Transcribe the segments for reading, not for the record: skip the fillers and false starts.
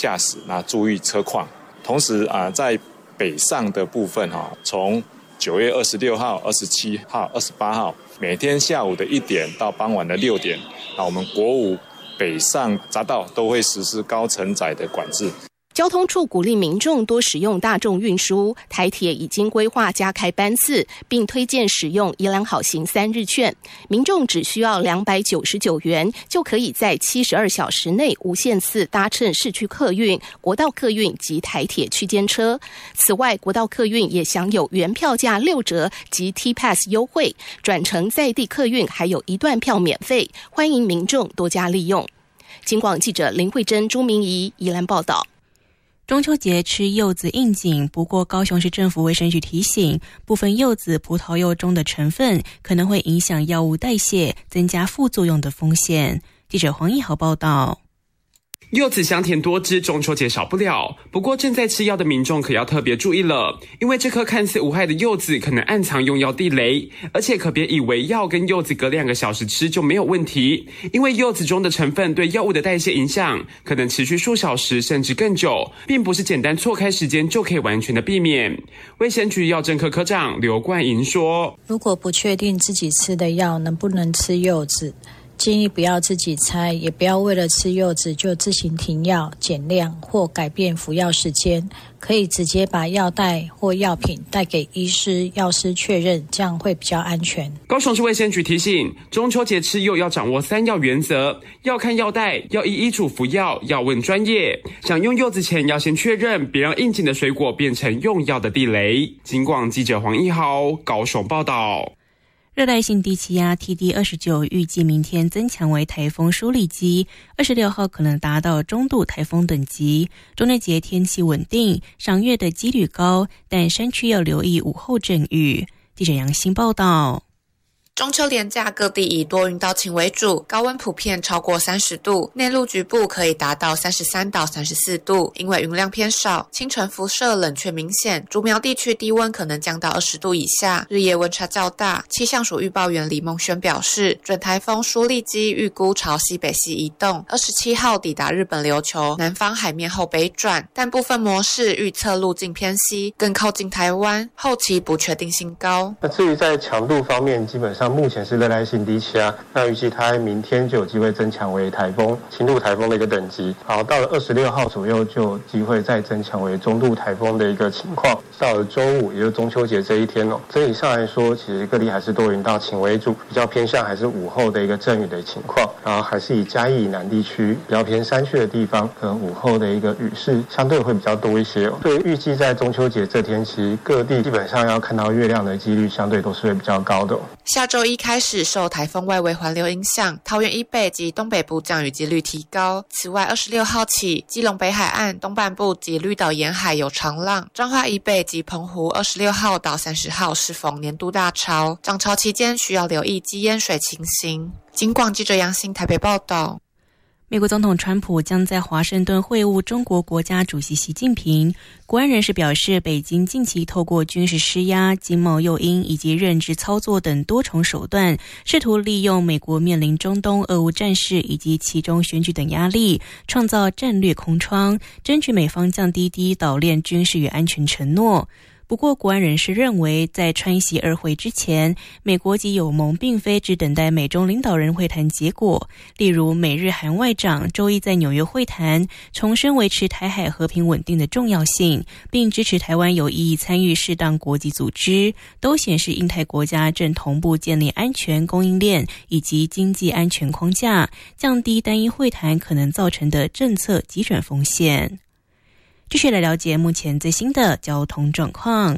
驾驶，那注意车况。同时在北上的部分从9月26号、27号、28号，每天下午的1点到傍晚的6点，我们国5北上匝道都会实施高承载的管制。 交通处鼓励民众多使用大众运输，台铁已经规划加开班次，并推荐使用宜兰好行3日券，民众只需要299元，就可以在72小时内无限次搭乘市区客运、国道客运及台铁区间车。此外，国道客运也享有原票价6折及 T-Pass 优惠，转乘在地客运还有1段票免费，欢迎民众多加利用。警广记者林慧珍、朱明仪宜兰报道。 中秋节吃柚子应景，不过高雄市政府卫生局提醒，部分柚子、葡萄柚中的成分可能会影响药物代谢，增加副作用的风险。记者黄义豪报道。 柚子香甜多汁，中秋节少不了。不过正在吃药的民众可要特别注意了，因为这颗看似无害的柚子可能暗藏用药地雷，而且可别以为药跟柚子隔2个小时吃就没有问题，因为柚子中的成分对药物的代谢影响可能持续数小时甚至更久，并不是简单错开时间就可以完全的避免。卫生局药政科科长刘冠莹说， 如果不确定自己吃的药能不能吃柚子，建议不要自己猜，也不要为了吃柚子就自行停药、减量或改变服药时间，可以直接把药袋或药品带给医师、药师确认，这样会比较安全。 高雄市卫生局提醒，中秋节吃柚要掌握3要原则，要看药袋，要依医嘱服药，要问专业。想用柚子前要先确认，别让应景的水果变成用药的地雷。警广记者黄义豪高雄报道。 热带性低气压 TD29 预计明天增强为台风舒力基，26号可能达到中度台风等级。中秋节天气稳定，赏月的几率高，但山区要留意午后阵雨。记者杨欣报道。 中秋连假各地以多云到晴为主，高温普遍超过30度，内陆局部可以达到33到34度。因为云量偏少，清晨辐射冷却明显，竹苗地区低温可能降到20度以下，日夜温差较大。气象署预报员李梦轩表示，准台风舒力基预估朝西北西移动，27号抵达日本琉球南方海面后北转，但部分模式预测路径偏西，更靠近台湾，后期不确定性高。 那至于在强度方面，基本上目前是热带性低气压，那预计它明天就有机会增强为台风、轻度台风的一个等级。好，到了26号左右就有机会再增强为中度台风的一个情况。到了周5，也就是中秋节这一天整体上来说，其实各地还是多云到晴为主，比较偏向还是午后的一个阵雨的情况。然后还是以嘉义以南地区比较偏山区的地方，可能午后的一个雨势相对会比较多一些。所以预计在中秋节这天，其实各地基本上要看到月亮的几率相对都是会比较高的。 下周一开始受台风外围环流影响，桃园以北及东北部降雨几率提高。此外26号起，基隆北海岸东半部及绿岛沿海有长浪，彰化以北及澎湖26号到30号适逢年度大潮，涨潮期间需要留意积淹水情形。警广记者杨欣台北报道。 美国总统川普将在华盛顿会晤中国国家主席习近平。国安人士表示，北京近期透过军事施压、经贸诱因以及认知操作等多重手段，试图利用美国面临中东俄乌战事以及其中选举等压力，创造战略空窗，争取美方降低第一岛链军事与安全承诺。不过，国安人士认为，在川习2会之前，美国及友盟并非只等待美中领导人会谈结果。例如，美日韩外长周一在纽约会谈，重申维持台海和平稳定的重要性，并支持台湾有意义参与适当国际组织，都显示印太国家正同步建立安全供应链以及经济安全框架，降低单一会谈可能造成的政策急转风险。继续来了解目前最新的交通状况。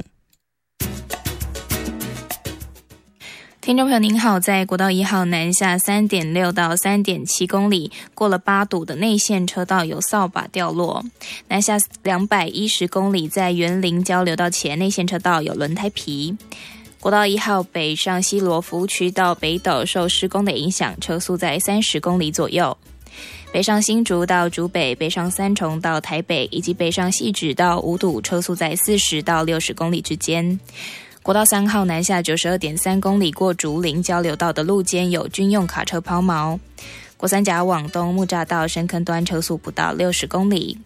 听众朋友您好，在国道1号南下 3.6 到 3.7 公里，过了8堵的内线车道有扫把掉落。南下210公里，在园林交流道前内线车道有轮胎皮。国道1号北上西螺服务区到北斗受施工的影响，车速在30公里左右。北上新竹到竹北，北上三重到台北，以及北上汐止到五堵，车速在40到60公里之间。国道3号南下 92.3 公里，过竹林交流道的路肩有军用卡车抛锚。国三甲往东木栅到深坑端车速不到60公里。